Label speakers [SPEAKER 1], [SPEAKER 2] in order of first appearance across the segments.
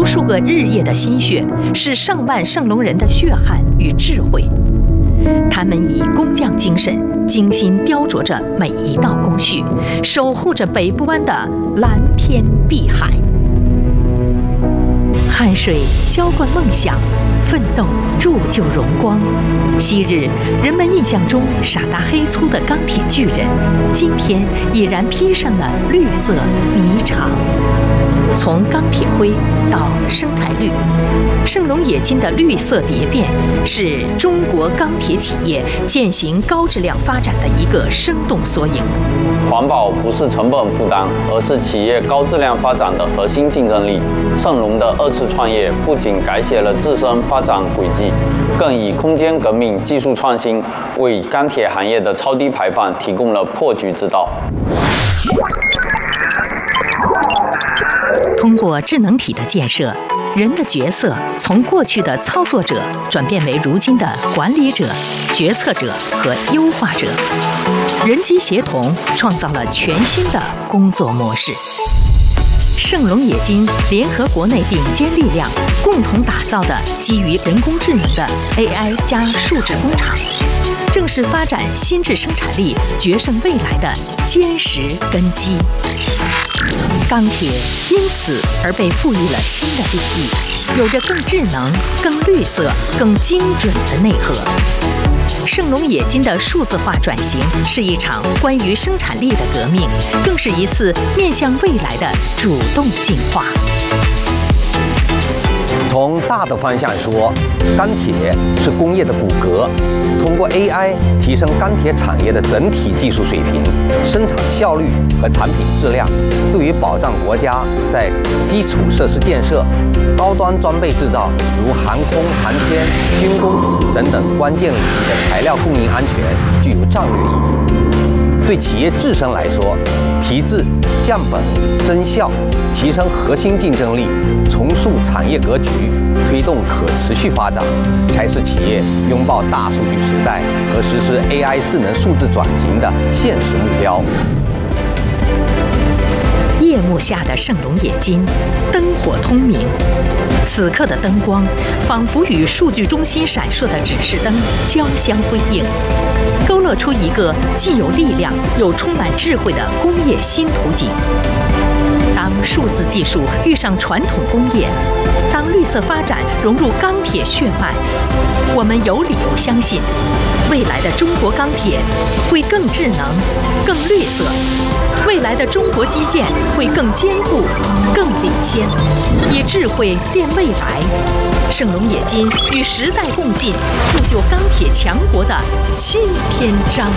[SPEAKER 1] 数个日夜的心血，是上万圣龙人的血汗与智慧。他们以工匠精神，精心雕琢着每一道工序，守护着北部湾的蓝天碧海。汗水浇灌梦想，奋斗铸就荣光。昔日人们印象中傻大黑粗的钢铁巨人，今天已然披上了绿色霓裳。从钢铁灰到生态绿，圣龙冶金的绿色蝶变是中国钢铁企业践行高质量发展的一个生动缩影。
[SPEAKER 2] 环保不是成本负担，而是企业高质量发展的核心竞争力。圣龙的2次创业不仅改写了自身发展轨迹，更以空间革命、技术创新为钢铁行业的超低排放提供了破局之道。
[SPEAKER 1] 通过智能体的建设，人的角色从过去的操作者转变为如今的管理者、决策者和优化者。人机协同创造了全新的工作模式。圣龙冶金联合国内顶尖力量，共同打造的基于人工智能的 AI 加数字工厂，正是发展新质生产力、决胜未来的坚实根基。钢铁因此而被赋予了新的定义，有着更智能、更绿色、更精准的内核。圣龙冶金的数字化转型是一场关于生产力的革命，更是一次面向未来的主动进化。
[SPEAKER 3] 从大的方向说，钢铁是工业的骨骼。通过 AI 提升钢铁产业的整体技术水平、生产效率和产品质量，对于保障国家在基础设施建设、高端装备制造，如航空、航天、军工等等关键领域的材料供应安全，具有战略意义。对企业自身来说，提质、降本、增效，提升核心竞争力，重塑产业格局，推动可持续发展，才是企业拥抱大数据时代和实施 AI 智能数字转型的现实目标。
[SPEAKER 1] 夜幕下的圣龙冶金，灯火通明。此刻的灯光，仿佛与数据中心闪烁的指示灯交相辉映，勾勒出一个既有力量又充满智慧的工业新图景。当数字技术遇上传统工业，当绿色发展融入钢铁血脉，我们有理由相信，未来的中国钢铁会更智能、更绿色，未来的中国基建会更坚固、更领先，以智慧变未来。圣龙冶金与时代共进，铸就钢铁强国的新篇章。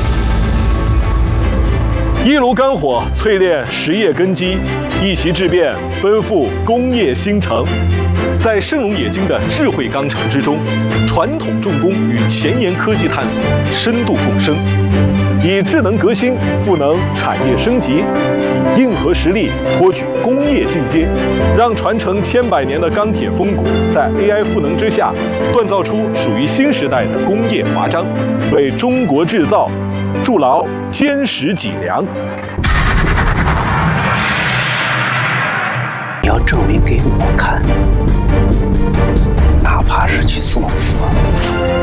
[SPEAKER 4] 一炉钢火淬炼实业根基，一席质变奔赴工业新城。在圣龙冶金的智慧钢城之中，传统重工与前沿科技探索深度共生，以智能革新赋能产业升级，以硬核实力托举工业进阶，让传承100年的钢铁风骨在 AI 赋能之下，锻造出属于新时代的工业华章，为中国制造筑牢坚实脊梁。
[SPEAKER 5] 你要证明给我看，哪怕是去送死。